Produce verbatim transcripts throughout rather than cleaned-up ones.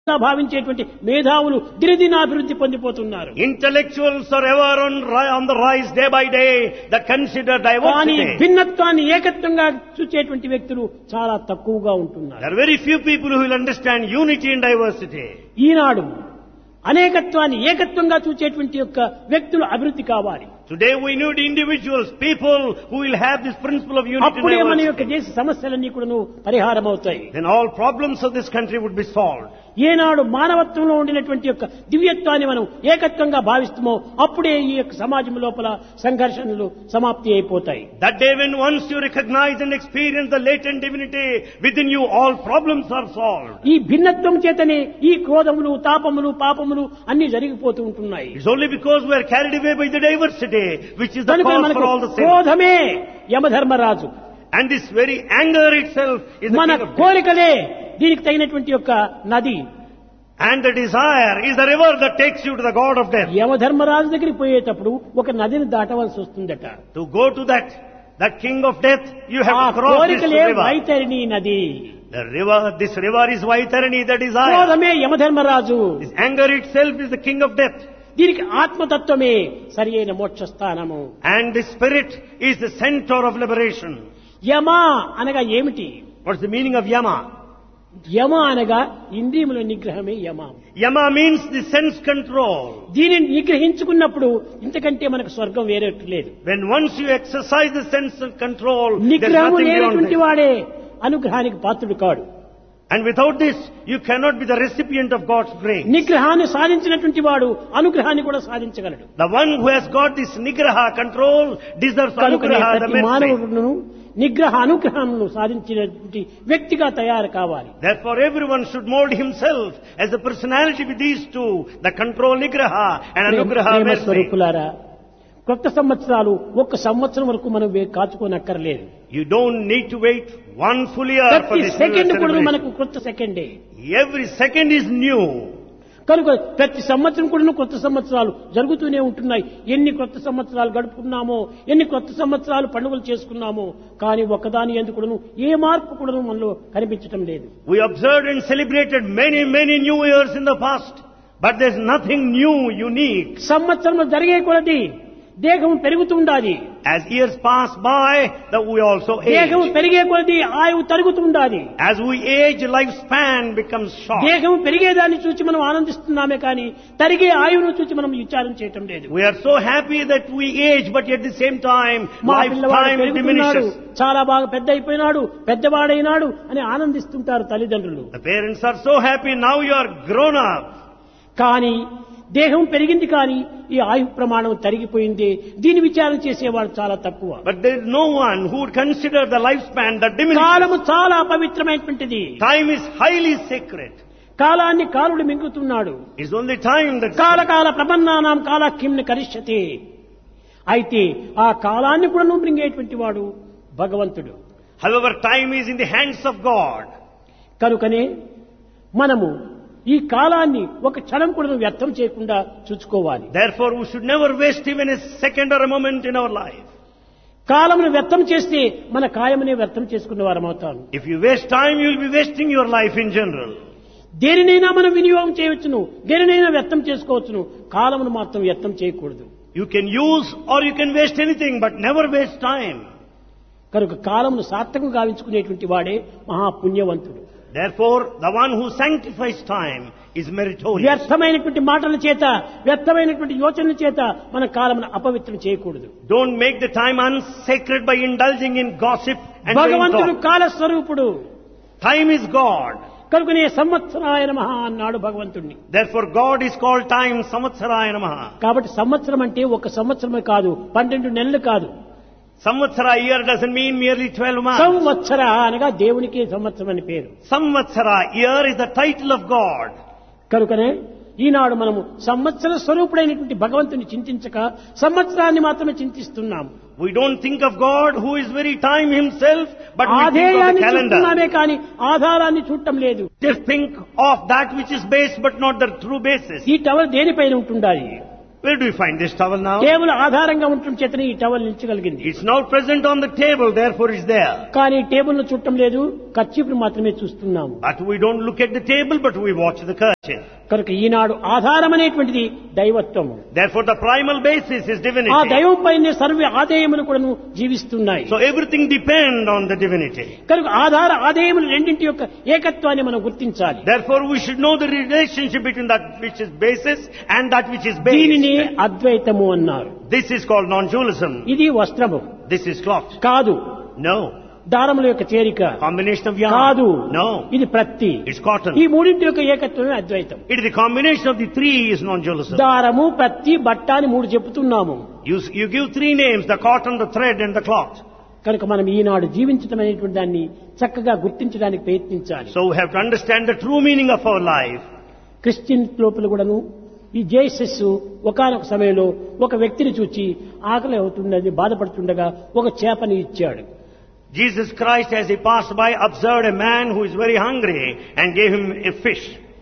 భావించేటువంటి మేధావులు దినదినాభివృద్ధి పొందిపోతున్నారు. Intellectuals are ever on, ri- on the rise day by day that consider కానీ diversity. భిన్నత్వాన్ని ఏకత్వంగా చూచేటువంటి వ్యక్తులు చాలా తక్కువగా ఉంటున్నారు. There are very few people who will understand unity and diversity. ఈనాడు అనేకత్వాన్ని ఏకత్వంగా చూచేటువంటి యొక్క వ్యక్తులు అభివృద్ధి కావాలి. Today we need individuals, people who will have this principle of unity and అప్పుడే మన యొక్క diversity. దేశ సమస్యలన్నీ కూడా పరిహారం అవుతాయి. Then all problems of this country would be solved. ఏనాడు మానవత్వంలో ఉండినటువంటి యొక్క దివ్యత్వాన్ని మనం ఏకత్వంగా భావిస్తామో అప్పుడే ఈ యొక్క సమాజం లోపల సంఘర్షణలు సమాప్తి అయిపోతాయి. That day when once you recognize and experience the latent divinity within you, all problems are solved. ఈ భిన్నత్వం చేతనే ఈ క్రోధములు తాపములు పాపములు అన్ని జరిగిపోతూ ఉంటున్నాయి. It's only because we are carried away by the diversity, which is the కనుక cause మనకు for all the sin. క్రోధమే Yamadharmaraju, And this very anger itself is the మన king of death. కోరికలే దీనికి తగినటువంటి యొక్క నది. And the desire is the river that takes you to the god of death. Yamadharmaraju దగ్గరికి పోయేటప్పుడు ఒక నదిని దాటవలసి వస్తుందట. To go to that, that king of death, you have ఆ to cross this కోరికలే river. వైతరిణి నది. The river, this river is Vaitarani, the desire. క్రోధమే Yamadharmaraju, This anger itself is the king of death. దీనికి ఆత్మతత్వమే సరి అయిన మోక్షస్థానము. And the spirit is the center of liberation. యమ అనగా ఏమిటి? What's the meaning of yama? యమ అనగా ఇంద్రియముల నిగ్రహమే యమ. Yama means the sense control. దీనిని నిగ్రహించుకున్నప్పుడు ఇంతకంటే మనకు స్వర్గం వేరే లేదు. When once you exercise the sense of control, there's నిగ్రహము nothing beyond లేనటువంటి this. వాడే అనుగ్రహానికి పాత్రుడు కాడు. And without this, you cannot be the recipient of God's grace. నిగ్రహాన్ని సాధించినటువంటి వాడు అనుగ్రహాన్ని కూడా సాధించగలడు. The one who has got this nigraha control deserves కనుకనే anugraha, the ప్రతి mercy. మానవుడును నిగ్రహ అనుగ్రహమును సాధించినటువంటి వ్యక్తిగా తయారు కావాలి. Therefore, everyone should mold himself as a personality with these two, the control nigraha and anugraha Prema mercy. స్వరూపులారా, కొత్త సంవత్సరాలు ఒక్క సంవత్సరం వరకు మనం వే- కాచుకోనక్కర్లేదు. You don't need to wait one full year for ప్రతి this new సెకండ్ కూడా celebration. మనకు కొత్త సెకండే. Every second is new. కనుక ప్రతి సంవత్సరం కూడా కొత్త సంవత్సరాలు జరుగుతూనే ఉంటున్నాయి. ఎన్ని కొత్త సంవత్సరాలు గడుపుకున్నామో, ఎన్ని కొత్త సంవత్సరాలు పండుగలు చేసుకున్నామో, కానీ ఒకదాని ఎందుకు కూడాను ఏ మార్పు కూడా మనలో కనిపించటం లేదు. We observed and celebrated many, many new years in the past, but there's nothing new, unique. సంవత్సరం జరిగే కొలది దేహం పెరుగుతుండాలి. As years pass by, that we also దేహం age. పెరిగే కొలది ఆయువు తరుగుతుండాలి. As we age, lifespan becomes short. దేహం పెరిగేదాన్ని చూసి మనం ఆనందిస్తున్నామే కానీ తరిగే ఆయువును చూసి మనం విచారం చేయటం లేదు. We are so happy that we age, but at the same time, మా పిల్లవాడు lifetime పెరుగుతున్నాడు, diminishes. చాలా బాగా పెద్ద అయిపోయినాడు, పెద్దవాడైనాడు అని ఆనందిస్తుంటారు తల్లిదండ్రులు. The parents are so happy, now you are grown up. కానీ దేహం పెరిగింది కానీ ఈ ఆయు ప్రమాణం తరిగిపోయింది. దీని విచారం చేసేవాడు చాలా తక్కువ. But there is no one who would consider the lifespan that diminishes. కాలము చాలా అపవిత్రమైనటువంటిది. Time is highly sacred. కాలాన్ని కాలుడు మింగుతున్నాడు. It's only time that... కాలకాల ప్రపన్నానాం కాలాఖ్యంని కరిష్యతే. అయితే ఆ కాలాన్ని కూడా మింగేటువంటి వాడు భగవంతుడు. However, time is in the hands of God. కనుకనే మనము ఈ కాలాన్ని ఒక క్షణం కూడా వ్యర్థం చేయకుండా చూసుకోవాలి. Therefore, we should never waste even a second or a moment in our life. కాలమును వ్యర్థం చేస్తే మన కాయమునే వ్యర్థం చేసుకున్న వారం అవుతాను. If you waste time, you will be wasting your life in general. దేనినైనా మనం వినియోగం చేయవచ్చును, దేనినైనా వ్యర్థం చేసుకోవచ్చును, కాలమును మాత్రం వ్యర్థం చేయకూడదు. You can use or you can waste anything, but never waste time. కనుక కాలమును సార్థకం గావించుకునేటువంటి వాడే మహాపుణ్యవంతుడు. Therefore, the one who sanctifies time is meritorious. వ్యర్థమైనటువంటి మాటల చేత, వ్యర్థమైనటువంటి యోచనల చేత మన కాలమును అపవిత్రం చేయకూడదు. Don't make the time unsacred by indulging in gossip and vain భగవంతుడు talk. కాలస్వరూపుడు. Time is God. కనుకనే సంవత్సరాయ నమః అన్నాడు భగవంతుడిని. Therefore, God is called time, Samvatsaraya Namaha. కాబట్టి సంవత్సరం అంటే ఒక సంవత్సరమే కాదు, పన్నెండు నెలలు కాదు. Samvatsara year doesn't mean merely twelve months. సంవత్సర అనగా దేవునికి సంవత్సరం అని పేరు. Samvatsara year is the title of God. కనుకనే ఈనాడు మనము సంవత్సర స్వరూపుడైనటువంటి భగవంతుని చింతించక సంవత్సరాన్ని మాత్రమే చింతిస్తున్నాము. We don't think of God who is very time himself, but we think of the ఆధేయాన్ని calendar. చూస్తున్నామే కానీ ఆధారాన్ని చూడటం లేదు. Just think of that which is base but not the true basis. ఈ టవల్ దేనిపైన ఉంటుండాలి? Where do we find this towel now? కేవలం ఆధారంగా ఉండటం చేతనే ఈ towel నిలిచగలిగింది. It's now present on the table, therefore it's there. కానీ టేబుల్ ను చూడటం లేదు, కర్చీఫ్ను మాత్రమే చూస్తున్నాము. But we don't look at the table, but we watch the curtain. కనుక ఈనాడు ఆధారం అనేటువంటిది దైవత్వము. Therefore the primal basis is ఆ divinity. దైవం పైనే సర్వ ఆదాయములు కూడా జీవిస్తున్నాయి. So everything depends on the divinity. కనుక ఆధార ఆదాయములు రెండింటి యొక్క ఏకత్వాన్ని మనం గుర్తించాలి. Therefore we should know the relationship between that which is basis and that which is దీనిని base. అద్వైతము అన్నారు. This is called non-dualism. ఇది వస్త్రము This is cloth. కాదు, No. దారముల యొక్క చేరిక Combination of yarn. కాదు, No. ఇది ప్రత్తి. It's cotton. ఈ మూడింటి యొక్క ఏకత్వమే అద్వైతం. It is the combination of the three is non-dualism. దారము, ప్రత్తి, బట్ట అని మూడు చెప్తున్నాము. You, you give three names, the cotton, the thread and the cloth. కనుక మనం ఈనాడు జీవించడం అనేటువంటి దాన్ని చక్కగా గుర్తించడానికి ప్రయత్నించాలి. So we have to understand the true meaning of our life. Christian లోపల కూడాను ఈ జేసస్ ఒకానొక సమయంలో ఒక వ్యక్తిని చూచి ఆకలి అవుతున్నది బాధపడుతుండగా ఒక చేపని ఇచ్చాడు. Jesus Christ, as he passed by, observed a man who is very hungry and gave him a fish.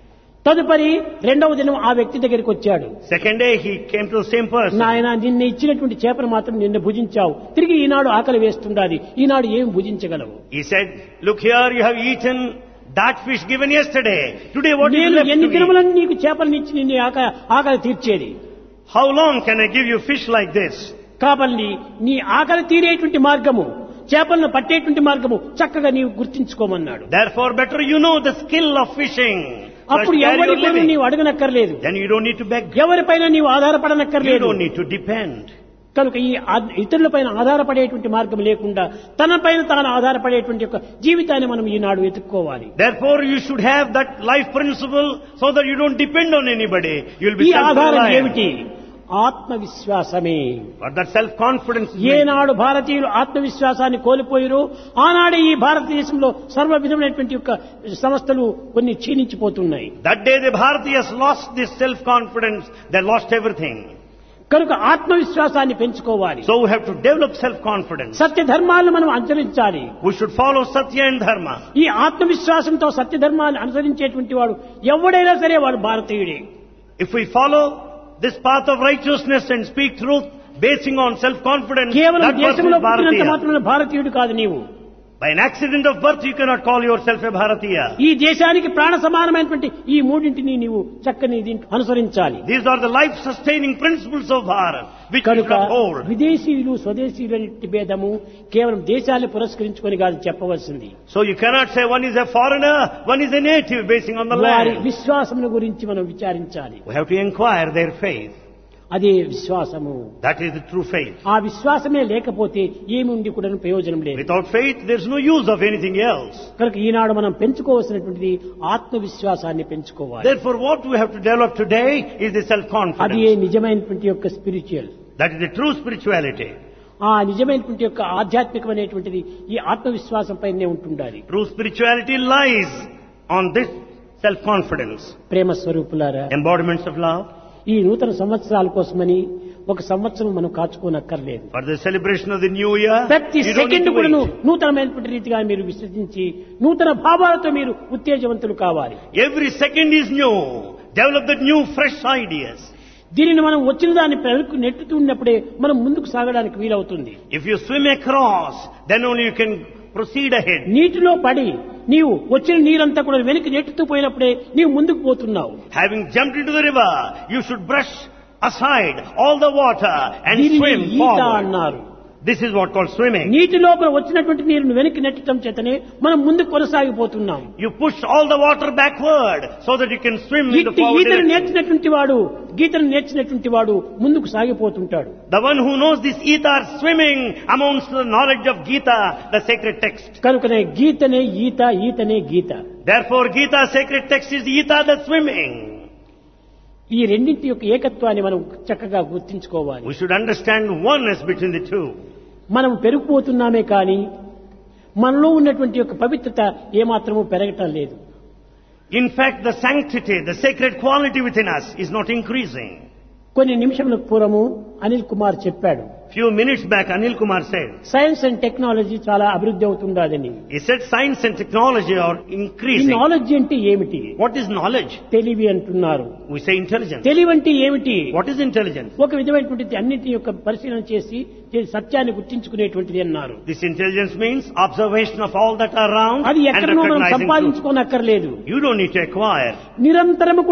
తదుపరి రెండవ దినం ఆ వ్యక్తి దగ్గరికి వచ్చాడు. Second day he came to the same person. నాయన, నిన్న ఇచ్చినటువంటి చేపను మాత్రం నిన్న భుజించావు, తిరిగి ఈనాడు ఆకలి వేస్తుండాలి, ఈనాడు ఏం భుజించగలవు? He said, look here, you have eaten that fish given yesterday. Today what is నేను left ఎన్ని to me? దినములను నీకు చేపలను ఇచ్చి నిన్ను ఆక- ఆకలి తీర్చేది? How long can I give you fish like this? కాబట్టి నీ ఆకలి తీరేటువంటి మార్గము, చేపలను పట్టేటువంటి మార్గము చక్కగా నీవు గుర్తించుకోమన్నాడు. Therefore better you know the skill of fishing. So అప్పుడు as carry ఎవరి your పైన living. నీవు అడగనక్కర్లేదు, Then you don't need to beg. ఎవరిపైన నీవు You ఆధారపడనక్కర్లేదు. don't need to depend. కనుక ఈ ఆ- ఇతరులపైన ఆధారపడేటువంటి మార్గం లేకుండా తనపైన తాను ఆధారపడేటువంటి యొక్క జీవితాన్ని మనం ఈనాడు వెతుక్కోవాలి. Therefore you should have that life principle so that you don't depend on anybody. You'll ఈ be ఆధారం self-reliant. ఏమిటి? ఆత్మవిశ్వాసమే. But that self-confidence. ఏనాడు భారతీయులు ఆత్మవిశ్వాసాన్ని కోల్పోయిరో ఆనాడే ఈ భారతదేశంలో సర్వ విధమైనటువంటి యొక్క సంస్థలు కొన్ని క్షీణించిపోతున్నాయి. That day the Bharatiyas lost this self-confidence. They lost everything. కనుక ఆత్మవిశ్వాసాన్ని పెంచుకోవాలి. So we have to develop self-confidence. సత్య ధర్మాలను మనం అనుసరించాలి. We should follow Satya and Dharma. ఈ ఆత్మవిశ్వాసంతో సత్య ధర్మాన్ని అనుసరించేటువంటి వాడు ఎవడైనా సరే వాడు భారతీయుడే. If we follow this path of righteousness and speak truth basing on self-confidence, కేవలం that person దేశంలో is పుట్టినంత Bharatiya. మాత్రమే భారతీయుడు కాదు నీవు. By an accident of birth you cannot call yourself a Bharatiya. ఈ దేశానికి ప్రాణ సమానమైనటువంటి ఈ మూడింటిని నీవు చక్కని దీంట్లో అనుసరించాలి. These are the life-sustaining principles of Bharat, which we కనుక should uphold. విదేశీయులు స్వదేశీయుల భేదము కేవలం దేశాన్ని పురస్కరించుకొని కాదు చెప్పవలసింది. So you cannot say one is a foreigner, one is a native basing on the వారి land. విశ్వాసముల గురించి మనం విచారించాలి. We have to inquire their faith. అదే విశ్వాసము. That is the true faith. ఆ విశ్వాసమే లేకపోతే ఏముండి కూడా ప్రయోజనం లేదు. Without faith, there is no use of anything else. కనుక ఈనాడు మనం పెంచుకోవాల్సినటువంటిది ఆత్మవిశ్వాసాన్ని పెంచుకోవాలి. Therefore, what we have to develop today is the అది self-confidence. నిజమైనటువంటి యొక్క spiritual. That is the true spirituality. ఆ నిజమైనటువంటి యొక్క ఆధ్యాత్మికమైనటువంటిది ఈ ఆత్మవిశ్వాసం పైనే ఉంటుండాలి. True spirituality lies on this self-confidence. ప్రేమ స్వరూపులారా, Embodiments of love. ఈ నూతన సంవత్సరాల కోసమని ఒక సంవత్సరం మనం కాచుకోనక్కర్లేదు. For the celebration of the new year, ప్రతి you don't need second to కూడా wait. నూతనమైనటువంటి రీతిగా మీరు విశ్వసించి నూతన భావాలతో మీరు ఉత్తేజవంతులు కావాలి. Every second is new. Develop the new, fresh ideas. దీనిని మనం వచ్చిన దాన్ని వెనక్కు నెట్టుతున్నప్పుడే మనం ముందుకు సాగడానికి వీలవుతుంది. If you swim across, then only you can proceed ahead. నీటిలో పడి నీవు వచ్చిన నీరంతా కూడా వెనక్కి నెట్టుతూ పోయినప్పుడే నీవు ముందుకు పోతున్నావు. Having jumped into the river, you should brush aside all the water and దీనిని swim ఈత forward. అన్నారు. This is what called swimming. నీటి లోపల వచ్చినటువంటి నీరును వెనక్కి నెట్టడం చేతనే మనం ముందుకు కొనసాగిపోతున్నాం. You push all the water backward so that you can swim in the ఇట్టి forward ఈతను direction. నేర్చినటువంటి వాడు గీతను నేర్చినటువంటి వాడు ముందుకు సాగిపోతుంటాడు. The one who knows this Gita are swimming amongst the knowledge of Gita, the sacred text. కనుకనే గీతనే ఈత, ఈతనే గీత. Therefore, Gita, sacred text, is Gita, the swimming. ఈ రెండింటి యొక్క ఏకత్వాన్ని మనం చక్కగా గుర్తించుకోవాలి. We should understand oneness between the two. మనం పెరిగిపోతున్నామే కానీ మనలో ఉన్నటువంటి యొక్క పవిత్రత ఏమాత్రము పెరగటం లేదు. In fact, the sanctity, the sacred quality within us is not increasing. కొన్ని నిమిషముల పూర్వము అనిల్ కుమార్ చెప్పాడు, Few minutes back, Anil Kumar said, science and technology చాలా అభివృద్ధి అవుతుందని. he said science and technology are ఈ increasing. నాలెడ్జ్ అంటే ఏమిటి? What is knowledge? తెలివి అంటున్నారు. We say intelligence. తెలివి అంటే ఏమిటి? What is intelligence? ఒక విధమైనటువంటి అన్నింటి యొక్క పరిశీలన చేసి దీని సత్యాన్ని గుర్తించుకునేటువంటిది అన్నారు. This intelligence means observation of all that are around అది and ఎక్కడనో మనం recognizing truth. సంపాదించుకోనక్కర్లేదు. You don't need to acquire. నిరంతరము